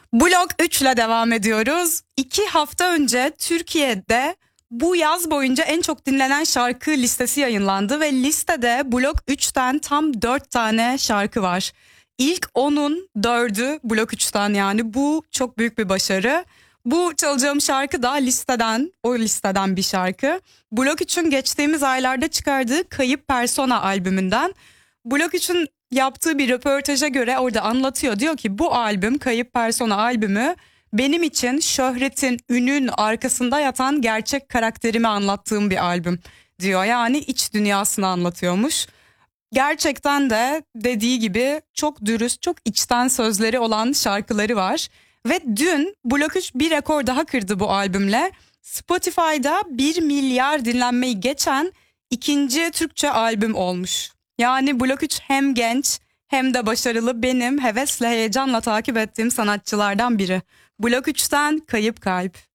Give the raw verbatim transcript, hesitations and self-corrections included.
Blok üç ile devam ediyoruz. İki hafta önce Türkiye'de bu yaz boyunca en çok dinlenen şarkı listesi yayınlandı ve listede Blok üçten tam dört tane şarkı var. İlk onun dördü Blok üçten, yani bu çok büyük bir başarı. Bu çalacağım şarkı da listeden, o listeden bir şarkı. Blok üçün geçtiğimiz aylarda çıkardığı Kayıp Persona albümünden. Blok üçün yaptığı bir röportaja göre orada anlatıyor. Diyor ki bu albüm, Kayıp Persona albümü, benim için şöhretin, ünün arkasında yatan gerçek karakterimi anlattığım bir albüm diyor. Yani iç dünyasını anlatıyormuş. Gerçekten de dediği gibi çok dürüst, çok içten sözleri olan şarkıları var. Ve dün Blok üç bir rekor daha kırdı bu albümle. Spotify'da bir milyar dinlenmeyi geçen ikinci Türkçe albüm olmuş. Yani Blok üç hem genç hem de başarılı, benim hevesle, heyecanla takip ettiğim sanatçılardan biri. Blok üçten Kayıp Kalp.